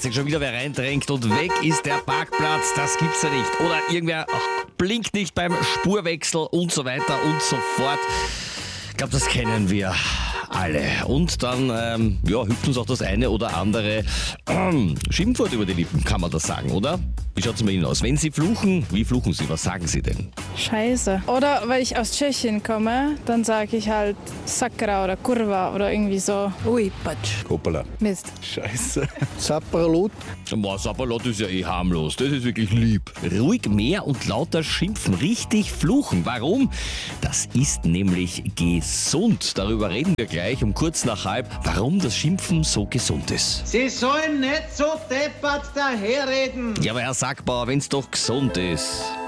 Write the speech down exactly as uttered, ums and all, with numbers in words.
sich schon wieder wer reindrängt und weg ist der Parkplatz. Das gibt's ja nicht. Oder irgendwer blinkt nicht beim Spurwechsel und so weiter und so fort. Ich glaube, das kennen wir alle. Und dann ähm, ja, hüpft uns auch das eine oder andere ähm, Schimpfwort über die Lippen, kann man das sagen, oder? Wie schaut es bei Ihnen aus? Wenn Sie fluchen, wie fluchen Sie? Was sagen Sie denn? Scheiße. Oder weil ich aus Tschechien komme, dann sage ich halt Sakra oder Kurva oder irgendwie so. Ui, Patsch. Hoppala. Mist. Scheiße. Sapperlot. Boah, Sapperlot ist ja eh harmlos. Das ist wirklich lieb. Ruhig mehr und lauter schimpfen. Richtig fluchen. Warum? Das ist nämlich gesund. Darüber reden wir gleich um kurz nach halb, warum das Schimpfen so gesund ist. Sie sollen nicht so deppert daherreden. Ja, aber Herr Sackbauer, wenn's doch gesund ist.